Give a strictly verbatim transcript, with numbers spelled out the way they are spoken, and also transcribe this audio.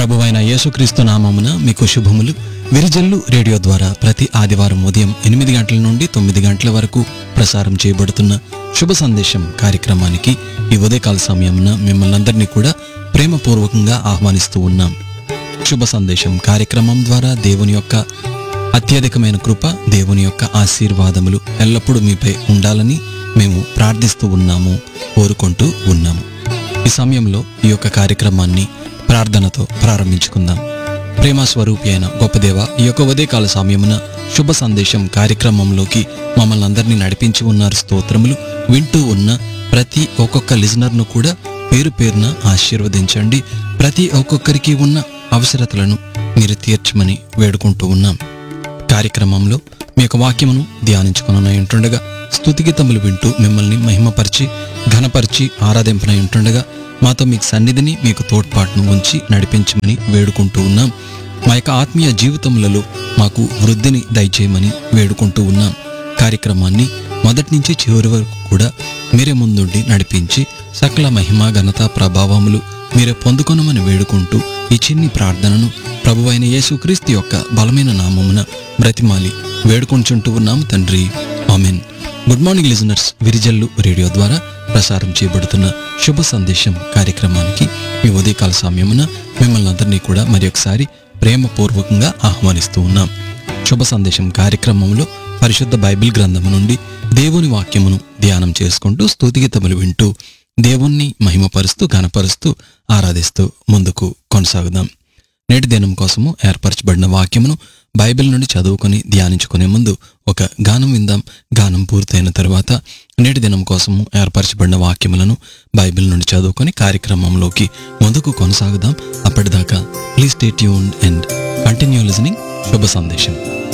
ప్రభువైన యేసుక్రీస్తు నామమున మీకు శుభములు. విరిజల్లు రేడియో ద్వారా ప్రతి ఆదివారం ఉదయం ఎనిమిది గంటల నుండి తొమ్మిది గంటల వరకు ప్రసారం చేయబడుతున్న శుభ సందేశం కార్యక్రమానికి ఈ ఉదయకాల సమయమున మిమ్మల్ని అందరినీ కూడా ప్రేమపూర్వకంగా ఆహ్వానిస్తూ ఉన్నాం. శుభ సందేశం కార్యక్రమం ద్వారా దేవుని యొక్క అత్యధికమైన కృప, దేవుని యొక్క ఆశీర్వాదములు ఎల్లప్పుడూ మీపై ఉండాలని మేము ప్రార్థిస్తూ ఉన్నాము, కోరుకుంటూ ఉన్నాము. ఈ సమయంలో ఈ యొక్క కార్యక్రమాన్ని ప్రార్థనతో ప్రారంభించుకుందాం. ప్రేమ స్వరూపి అయిన గొప్ప దేవ, ఈ యొక్క ఉదయకాల సమయమున శుభ సందేశం కార్యక్రమంలోకి మమ్మల్ని అందరినీ నడిపించి ఉన్నారు. స్తోత్రములు. వింటూ ఉన్న ప్రతి ఒక్కొక్క లిజనర్ను కూడా పేరు పేరున ఆశీర్వదించండి. ప్రతి ఒక్కొక్కరికి ఉన్న అవసరతలను మీరు తీర్చమని వేడుకుంటూ ఉన్నాం. కార్యక్రమంలో మీ యొక్క వాక్యమును ధ్యానించుకుని ఉంటుండగా, స్తుతిగీతములు వింటూ మిమ్మల్ని మహిమపరిచి ఘనపరిచి ఆరాధింపనై ఉంటుండగా మాతో మీకు సన్నిధిని, మీకు తోడ్పాటును ఉంచి నడిపించమని వేడుకుంటూ ఉన్నాం. మా యొక్క ఆత్మీయ జీవితములలో మాకు వృద్ధిని దయచేయమని వేడుకుంటూ ఉన్నాం. కార్యక్రమాన్ని మొదటి నుంచి చివరి వరకు కూడా మీరే ముందుండి నడిపించి సకల మహిమ, ఘనత, ప్రభావములు మీరే పొందుకొనమని వేడుకుంటూ ఈ చిన్ని ప్రార్థనను ప్రభువైన యేసుక్రీస్తు యొక్క బలమైన నామమున బ్రతిమాలి వేడుకొంచుంటూ ఉన్నాం తండ్రి. Amen. Good morning listeners. Virijallu radio ద్వారా ప్రసారం చేయబడుతున్న శుభ సందేశం కార్యక్రమానికి మీ ఉదయకాల సమయమున మిమ్మల్ని అందరినీ కూడా మరి ఒకసారి ప్రేమపూర్వకంగా ఆహ్వానిస్తూ ఉన్నాం. శుభ సందేశం కార్యక్రమంలో పరిశుద్ధ బైబిల్ గ్రంథము నుండి దేవుని వాక్యమును ధ్యానం చేసుకుంటూ స్తుతిగీతములు వింటూ దేవుణ్ణి మహిమపరుస్తూ ఘనపరుస్తూ ఆరాధిస్తూ ముందుకు కొనసాగుదాం. నేటి దినం కోసము ఏర్పరచబడిన వాక్యమును బైబిల్ నుండి చదువుకొని ధ్యానించుకునే ముందు ఒక గానం విందాం. గానం పూర్తయిన తర్వాత నేటి దినం కోసము ఏర్పరచబడిన వాక్యములను బైబిల్ నుండి చదువుకొని కార్యక్రమంలోకి ముందుకు కొనసాగుదాం. అప్పటిదాకా please stay tuned and continue listening శుభ సందేశం.